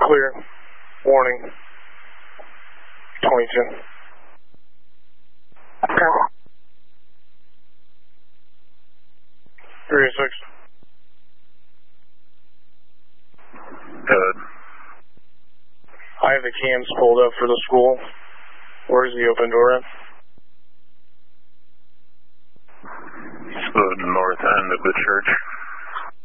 Clear. Warning. 22. Okay. 386. Good. I have the cams pulled up for the school. Where's the open door at? It's the north end of the church.